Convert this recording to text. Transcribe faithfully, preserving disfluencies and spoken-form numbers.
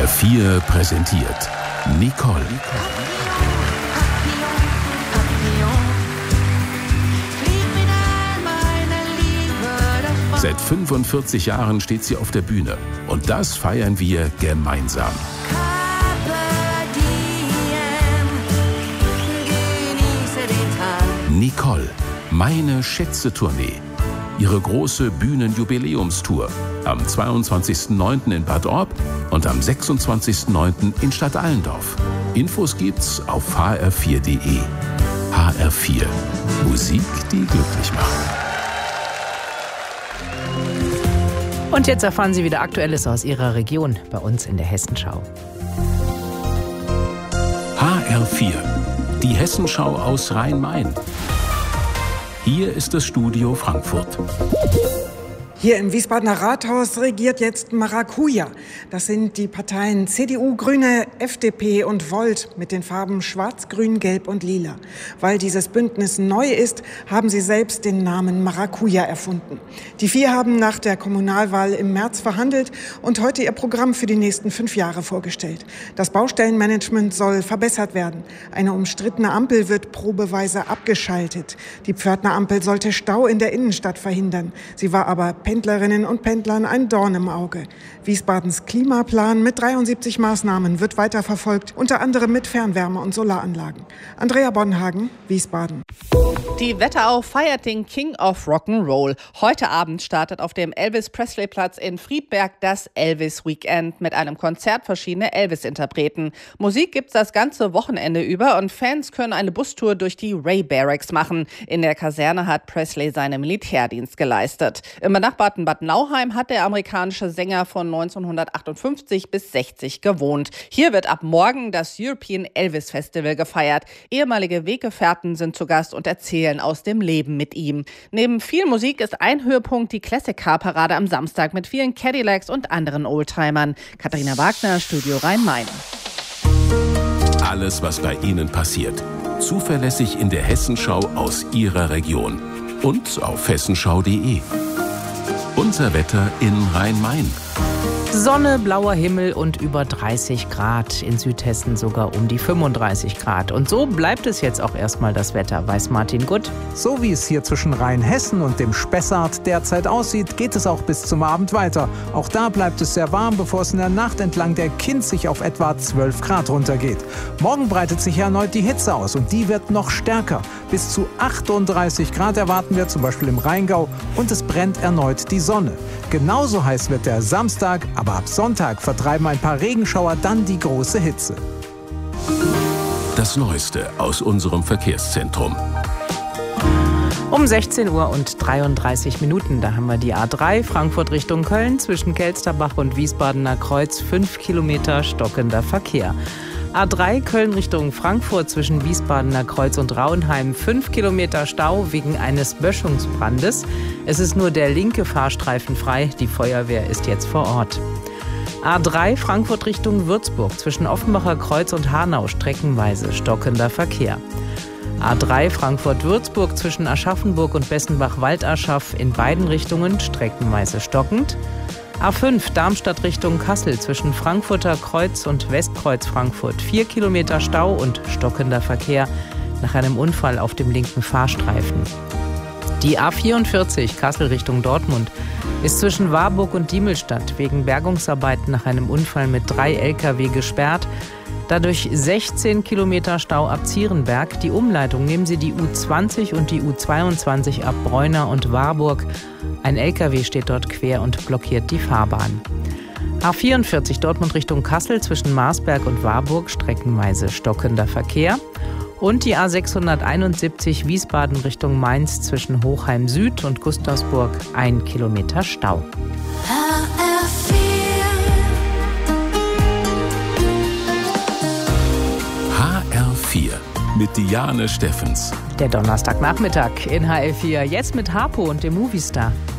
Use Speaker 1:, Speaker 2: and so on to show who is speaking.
Speaker 1: R vier präsentiert Nicole. Seit fünfundvierzig Jahren steht sie auf der Bühne. Und das feiern wir gemeinsam. Nicole, meine Schätze-Tournee. Ihre große Bühnenjubiläumstour. Am zweiundzwanzigsten neunten in Bad Orb und am sechsundzwanzigsten neunten in Stadt Allendorf. Infos gibt's auf h r vier punkt d e. H R vier. Musik, die glücklich macht.
Speaker 2: Und jetzt erfahren Sie wieder Aktuelles aus Ihrer Region bei uns in der Hessenschau.
Speaker 1: H R vier. Die Hessenschau aus Rhein-Main. Hier ist das Studio Frankfurt.
Speaker 3: Hier im Wiesbadener Rathaus regiert jetzt Maracuja. Das sind die Parteien C D U, Grüne, F D P und Volt mit den Farben Schwarz, Grün, Gelb und Lila. Weil dieses Bündnis neu ist, haben sie selbst den Namen Maracuja erfunden. Die vier haben nach der Kommunalwahl im März verhandelt und heute ihr Programm für die nächsten fünf Jahre vorgestellt. Das Baustellenmanagement soll verbessert werden. Eine umstrittene Ampel wird probeweise abgeschaltet. Die Pförtnerampel sollte Stau in der Innenstadt verhindern. Sie war aber Pendlerinnen und Pendlern ein Dorn im Auge. Wiesbadens Klimaplan mit dreiundsiebzig Maßnahmen wird weiterverfolgt, unter anderem mit Fernwärme- und Solaranlagen. Andrea Bonhagen, Wiesbaden.
Speaker 4: Die Wetterau feiert den King of Rock'n'Roll. Heute Abend startet auf dem Elvis-Presley-Platz in Friedberg das Elvis-Weekend mit einem Konzert verschiedener Elvis-Interpreten. Musik gibt's das ganze Wochenende über und Fans können eine Bustour durch die Ray Barracks machen. In der Kaserne hat Presley seinen Militärdienst geleistet. Im benachbarten Bad Nauheim hat der amerikanische Sänger von neunzehnhundertachtundfünfzig bis sechzig gewohnt. Hier wird ab morgen das European Elvis Festival gefeiert. Ehemalige Weggefährten sind zu Gast und erzählen aus dem Leben mit ihm. Neben viel Musik ist ein Höhepunkt die Classic Car Parade am Samstag mit vielen Cadillacs und anderen Oldtimern. Katharina Wagner, Studio Rhein-Main.
Speaker 1: Alles, was bei Ihnen passiert. Zuverlässig in der Hessenschau aus Ihrer Region. Und auf hessenschau punkt d e. Unser Wetter in Rhein-Main.
Speaker 2: Sonne, blauer Himmel und über dreißig Grad. In Südhessen sogar um die fünfunddreißig Grad. Und so bleibt es jetzt auch erstmal das Wetter, weiß Martin Gutt.
Speaker 5: So wie es hier zwischen Rheinhessen und dem Spessart derzeit aussieht, geht es auch bis zum Abend weiter. Auch da bleibt es sehr warm, bevor es in der Nacht entlang der Kinzig auf etwa zwölf Grad runtergeht. Morgen breitet sich erneut die Hitze aus und die wird noch stärker. Bis zu achtunddreißig Grad erwarten wir zum Beispiel im Rheingau und es brennt erneut die Sonne. Genauso heiß wird der Samstag, aber ab Sonntag vertreiben ein paar Regenschauer dann die große Hitze.
Speaker 1: Das Neueste aus unserem Verkehrszentrum.
Speaker 2: Um sechzehn Uhr und dreiunddreißig Minuten, da haben wir die A drei Frankfurt Richtung Köln zwischen Kelsterbach und Wiesbadener Kreuz, fünf Kilometer stockender Verkehr. A drei Köln Richtung Frankfurt zwischen Wiesbadener Kreuz und Rauenheim, fünf Kilometer Stau wegen eines Böschungsbrandes. Es ist nur der linke Fahrstreifen frei, die Feuerwehr ist jetzt vor Ort. A drei Frankfurt Richtung Würzburg zwischen Offenbacher Kreuz und Hanau streckenweise stockender Verkehr. A drei Frankfurt-Würzburg zwischen Aschaffenburg und Bessenbach-Waldaschaf in beiden Richtungen streckenweise stockend. A fünf Darmstadt Richtung Kassel zwischen Frankfurter Kreuz und Westkreuz Frankfurt. Vier Kilometer Stau und stockender Verkehr nach einem Unfall auf dem linken Fahrstreifen. Die A vierundvierzig Kassel Richtung Dortmund ist zwischen Warburg und Diemelstadt wegen Bergungsarbeiten nach einem Unfall mit drei L K W gesperrt. Dadurch sechzehn Kilometer Stau ab Zierenberg. Die Umleitung nehmen Sie die U zwanzig und die U zweiundzwanzig ab Bräuna und Warburg. Ein L K W steht dort quer und blockiert die Fahrbahn. A vierundvierzig Dortmund Richtung Kassel zwischen Marsberg und Warburg streckenweise stockender Verkehr. Und die A sechshunderteinundsiebzig Wiesbaden Richtung Mainz zwischen Hochheim Süd und Gustavsburg ein Kilometer Stau.
Speaker 1: H R vier mit Diane Steffens.
Speaker 2: Der Donnerstagnachmittag in H L vier, jetzt mit Harpo und dem Movistar.